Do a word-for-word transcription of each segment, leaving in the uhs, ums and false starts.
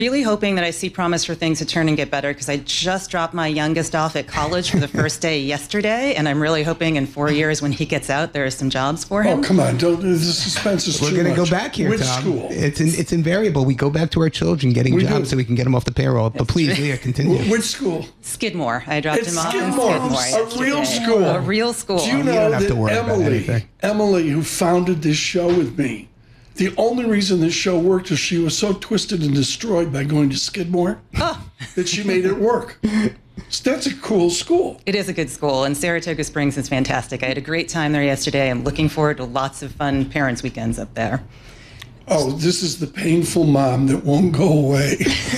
Really hoping that I see promise for things to turn and get better, because I just dropped my youngest off at college for the first day yesterday, and I'm really hoping in four years when he gets out, there are some jobs for him. Oh, come on. Don't, the suspense is We're too going to much. go back here, Which Tom. school? It's in, it's invariable. We go back to our children getting We jobs do. so we can get them off the payroll. But That's please, true. Leah, continue. Wh- Which school? Skidmore. I dropped It's him off Skidmore, in Skidmore a real yesterday. school. A real school. Do you You know don't have that to worry about Emily, anything. Emily, who founded this show with me, the only reason this show worked is she was so twisted and destroyed by going to Skidmore Oh. that she made it work. So that's a cool school. It is a good school, and Saratoga Springs is fantastic. I had a great time there yesterday. I'm looking forward to lots of fun parents' weekends up there. Oh, this is the painful mom that won't go away.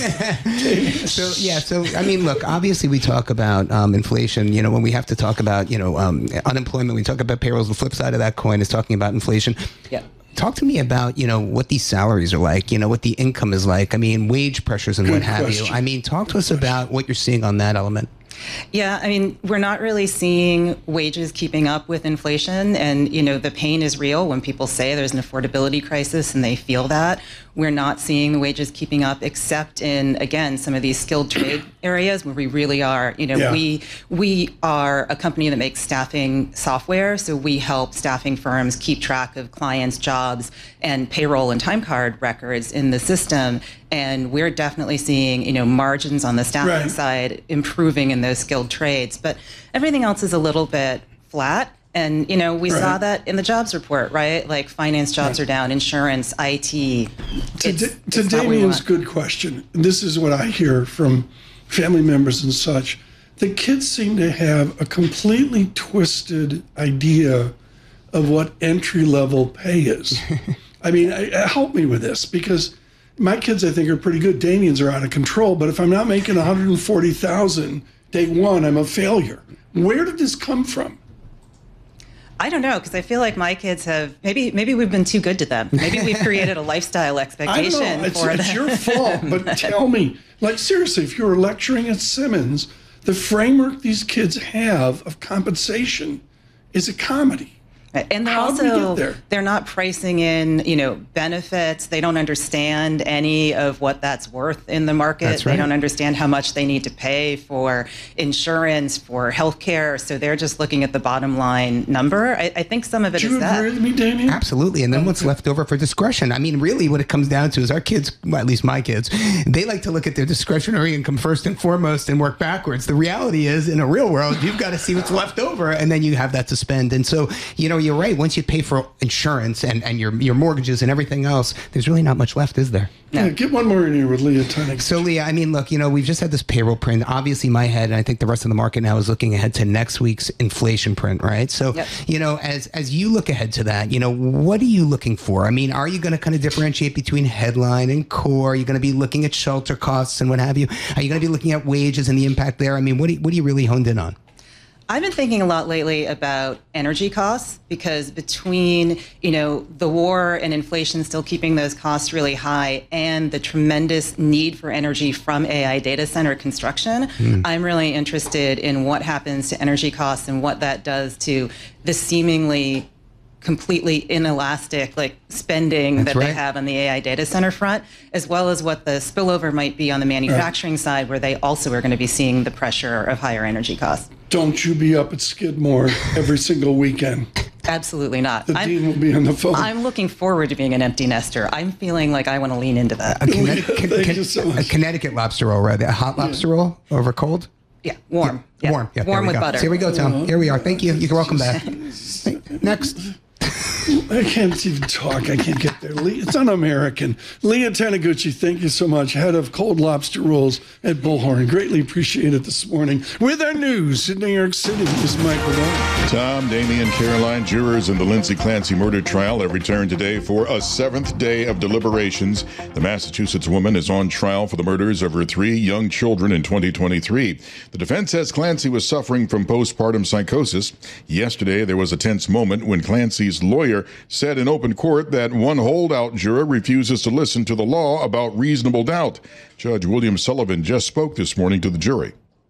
So, yeah, so, I mean, look, obviously we talk about um, inflation, you know, when we have to talk about, you know, um, unemployment, we talk about payrolls. The flip side of that coin is talking about inflation. Yeah. Talk to me about, you know, what these salaries are like, you know, what the income is like. I mean, wage pressures and Good what have question. you. I mean, talk to us about what you're seeing on that element. Yeah, I mean, we're not really seeing wages keeping up with inflation. And, you know, the pain is real when people say there's an affordability crisis and they feel that. We're not seeing the wages keeping up, except in, again, some of these skilled trade areas where we really are, you know, Yeah. we we are a company that makes staffing software. So we help staffing firms keep track of clients' jobs and payroll and time card records in the system. And we're definitely seeing, you know, margins on the staffing Right. side improving in those skilled trades. But everything else is a little bit flat. And, you know, we Right. saw that in the jobs report, right? Like finance jobs are down, insurance, I T. To, It's- Da- to it's not what we Damien's want. good question, and this is what I hear from family members and such, the kids seem to have a completely twisted idea of what entry-level pay is. I mean, I, I- help me with this, because my kids, I think, are pretty good. Damien's are out of control, but if I'm not making one hundred forty thousand day one, I'm a failure. Where did this come from? I don't know, because I feel like my kids have, maybe maybe we've been too good to them. Maybe we've created a lifestyle I expectation don't know. It's, for it's them. your fault, but tell me, like, seriously, if you were lecturing at Simmons, the framework these kids have of compensation is a comedy. And they're How did we also, get there? they're not pricing in, you know, benefits. They don't understand any of what that's worth in the market. That's They right. don't understand how much they need to pay for insurance, for healthcare. So they're just looking at the bottom line number. I, I think some of it Do is you that. agree with me, Damien? Absolutely. And then what's left over for discretion? I mean, really what it comes down to is our kids, well, at least my kids, they like to look at their discretionary income first and foremost and work backwards. The reality is, in a real world, you've got to see what's left over, and then you have that to spend. And so, you know, you're right. Once you pay for insurance and, and your, your mortgages and everything else, there's really not much left, is there? Yeah, get one more in here with Leah Tunney. So, Leah, I mean, look, you know, we've just had this payroll print. Obviously, my head, and I think the rest of the market now is looking ahead to next week's inflation print, right? So, Yep. you know, as as you look ahead to that, you know, what are you looking for? I mean, are you going to kind of differentiate between headline and core? Are you going to be looking at shelter costs and what have you? Are you going to be looking at wages and the impact there? I mean, what do you, what are you really honed in on? I've been thinking a lot lately about energy costs, because between, you know, the war and inflation still keeping those costs really high and the tremendous need for energy from A I data center construction, I'm really interested in what happens to energy costs and what that does to the seemingly completely inelastic like spending That's that they right. have on the A I data center front, as well as what the spillover might be on the manufacturing side, where they also are going to be seeing the pressure of higher energy costs. Don't you be up at Skidmore every single weekend. Absolutely not. The I'm, dean will be on the phone. I'm looking forward to being an empty nester. I'm feeling like I want to lean into that. A, Connecticut, Thank you so a much. Connecticut lobster roll, right? A hot lobster roll over cold? Yeah, warm. Yeah. Warm. Yeah, there warm we with go. butter. So here we go, Tom. Here we are. Thank you. You can welcome back. Next. I can't even talk. I can't get there. Lee, it's un-American. Leah Taniguchi, thank you so much. Head of cold lobster rolls at Bullhorn. Greatly appreciate it this morning. With our news in New York City, this is Michael Bell. Tom, Damien, Caroline, jurors in the Lindsay Clancy murder trial have returned today for a seventh day of deliberations. The Massachusetts woman is on trial for the murders of her three young children in twenty twenty-three. The defense says Clancy was suffering from postpartum psychosis. Yesterday, there was a tense moment when Clancy's lawyer said in open court that one holdout juror refuses to listen to the law about reasonable doubt. Judge William Sullivan just spoke this morning to the jury.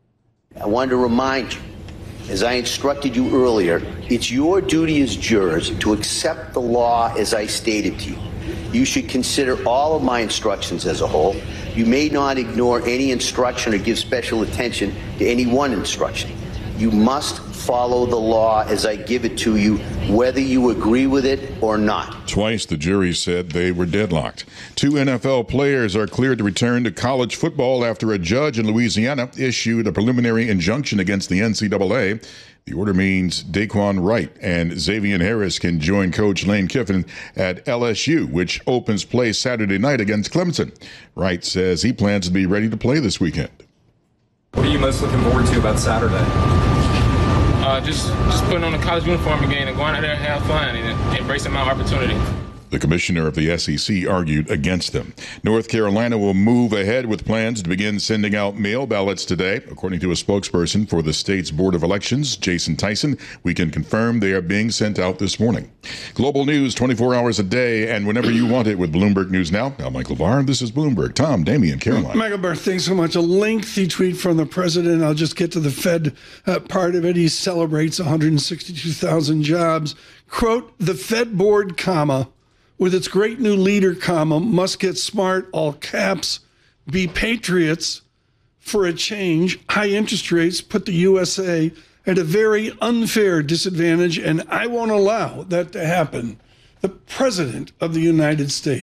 I wanted to remind you, as I instructed you earlier, it's your duty as jurors to accept the law as I stated to you. You should consider all of my instructions as a whole. You may not ignore any instruction or give special attention to any one instruction. You must follow the law as I give it to you, whether you agree with it or not. Twice the jury said they were deadlocked. Two N F L players are cleared to return to college football after a judge in Louisiana issued a preliminary injunction against the N C double A. The order means Daquan Wright and Xavier Harris can join Coach Lane Kiffin at L S U, which opens play Saturday night against Clemson. Wright says he plans to be ready to play this weekend. What are you most looking forward to about Saturday? Uh, just, just putting on a college uniform again and going out there and have fun and embracing my opportunity. The commissioner of the S E C argued against them. North Carolina will move ahead with plans to begin sending out mail ballots today. According to a spokesperson for the state's Board of Elections, Jason Tyson, we can confirm they are being sent out this morning. Global news twenty-four hours a day and whenever you want it with Bloomberg News Now. I'm Michael Barr. This is Bloomberg. Tom, Damian, Caroline. Michael Barr, thanks so much. A lengthy tweet from the president. I'll just get to the Fed uh, part of it. He celebrates one hundred sixty-two thousand jobs. Quote, the Fed board, comma, with its great new leader, comma, must get smart, all caps, be patriots for a change. High interest rates put the U S A at a very unfair disadvantage, and I won't allow that to happen. The President of the United States.